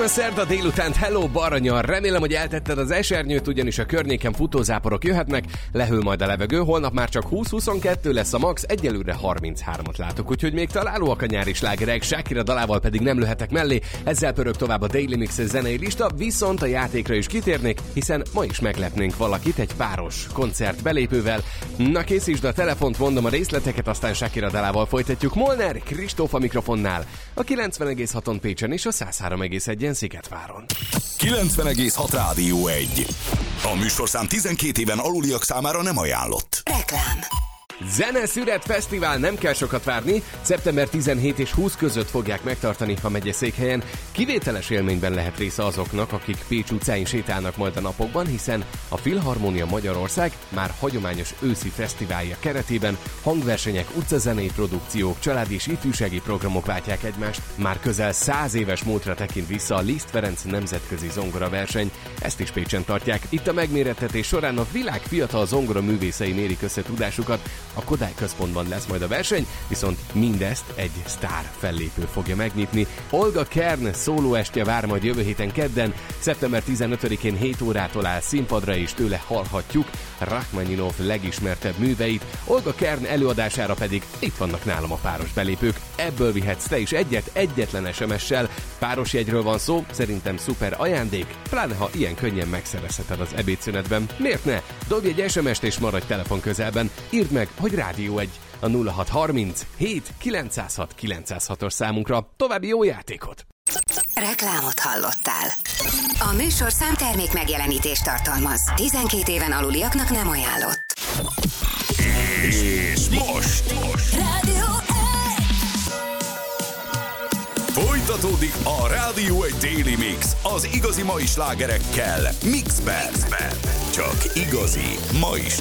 Kellemes szerda délutánt, hello Baranyar! Remélem, hogy eltetted az esernyőt, ugyanis a környéken futózáporok jöhetnek, lehűl majd a levegő, holnap már csak 20-22 lesz a max, egyelőre 33-at látok, úgyhogy még találóak a nyári slágerek, Shakira dalával pedig nem lőhetek mellé, ezzel pörög tovább a Daily Mix zenei lista, viszont a játékra is kitérnék, hiszen ma is meglepnénk valakit egy páros koncert belépővel. Na készítsd a telefont, mondom a részleteket, aztán Shakira dalával folytatjuk. Molnár Kristóf a mikrofonnál, a 90,6-on Pécsen és a 103,1-en Sziketváron. 90,6 Rádió 1. A műsorszám 12 éven aluliak számára nem ajánlott. Reklám. Zeneszület Fesztivál, nem kell sokat várni, szeptember 17 és 20 között fogják megtartani a megyeszékhelyen. Kivételes élményben lehet része azoknak, akik Pécs utcáin sétálnak majd a napokban, hiszen a Filharmónia Magyarország már hagyományos őszi fesztiválja keretében hangversenyek, utcazenei produkciók, családi és ifjúsági programok váltják egymást. Már közel 100 éves múltra tekint vissza a Liszt Ferenc nemzetközi zongoraverseny, ezt is Pécsen tartják. Itt a megmérettetés során a világ fiatal zongora művészei mérik össze tudásukat. A Kodály központban lesz majd a verseny, viszont mindezt egy sztár fellépő fogja megnyitni. Olga Kern szólóestje vár majd jövő héten kedden, szeptember 15-én 7 órától áll színpadra, és tőle hallhatjuk Rachmaninov legismertebb műveit. Olga Kern előadására pedig itt vannak nálam a páros belépők. Ebből vihetsz te is egyet, egyetlen SMS-sel. Páros jegyről van szó, szerintem szuper ajándék, pláne ha ilyen könnyen megszerezheted az ebédszünetben. Miért ne? Dobj egy SMS-t és maradj telefon közelben. Írd meg, hogy Rádió 1 a 0630 7 906 906-os számunkra. További jó játékot! Reklámot hallottál. A műsorszám termék megjelenítést tartalmaz. 12 éven aluliaknak nem ajánlott. És most Rádió 1. folytatódik a Rádió 1 Daily Mix az igazi mai slágerekkel Mixben. Csak igazi mai slágerek.